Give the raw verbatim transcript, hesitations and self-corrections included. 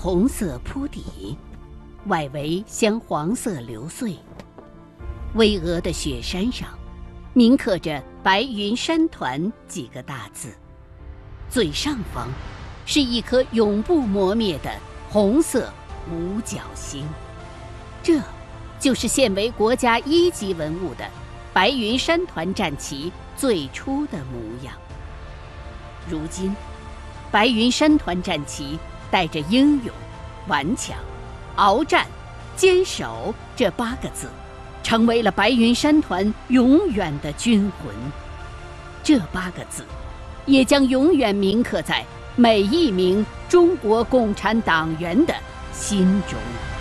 红色铺底，外围镶黄色流穗。巍峨的雪山上，铭刻着“白云山团”几个大字。最上方，是一颗永不磨灭的红色五角星。这，就是现为国家一级文物的白云山团战旗最初的模样。如今，白云山团战旗带着英勇、顽强、鏖战、坚守这八个字，成为了白云山团永远的军魂。这八个字，也将永远铭刻在每一名中国共产党员的心中。